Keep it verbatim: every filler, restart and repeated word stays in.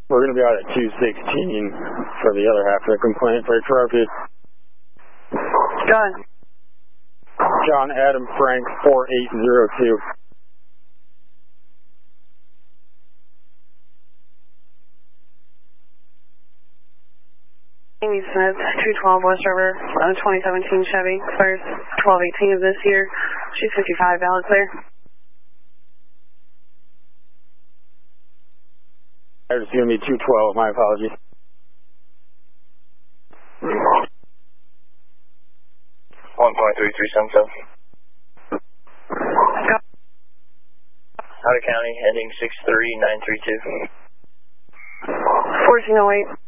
We're going to be out at two sixteen for the other half of the complaint for trophy. John. John Adam Frank four eight zero two. Amy Smith, two twelve West River, uh, twenty seventeen Chevy, clears twelve eighteen of this year. She's fifty-five, valid clear. It's going to be two twelve, my apologies. one point three three seven seven. Otter County, ending six three nine three two. fourteen oh eight.